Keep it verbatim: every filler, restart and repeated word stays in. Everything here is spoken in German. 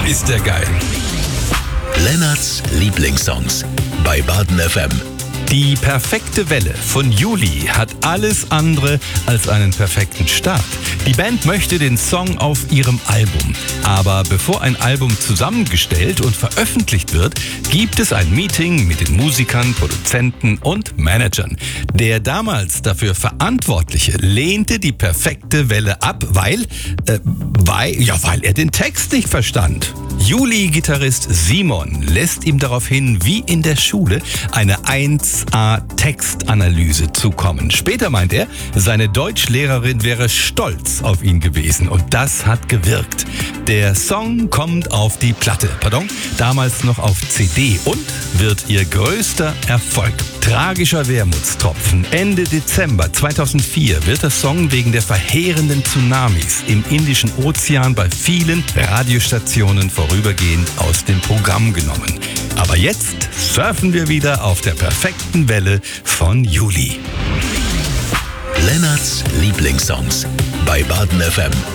ist der geil. Lennarts Lieblingssongs bei Baden F M. Die perfekte Welle von Juli hat alles andere als einen perfekten Start. Die Band möchte den Song auf ihrem Album. Aber bevor ein Album zusammengestellt und veröffentlicht wird, gibt es ein Meeting mit den Musikern, Produzenten und Managern. Der damals dafür Verantwortliche lehnte die perfekte Welle ab, weil, äh, weil, ja, weil er den Text nicht verstand. Juli-Gitarrist Simon lässt ihm daraufhin wie in der Schule eine eins A Textanalyse zukommen. Später meint er, seine Deutschlehrerin wäre stolz auf ihn gewesen und das hat gewirkt. Der Song kommt auf die Platte, pardon, damals noch auf C D und wird ihr größter Erfolg. Tragischer Wermutstropfen. Ende Dezember zweitausendvier wird der Song wegen der verheerenden Tsunamis im Indischen Ozean bei vielen Radiostationen vorübergehend aus dem Programm genommen. Aber jetzt surfen wir wieder auf der perfekten Welle von Juli. Lennarts Lieblingssongs bei Baden F M.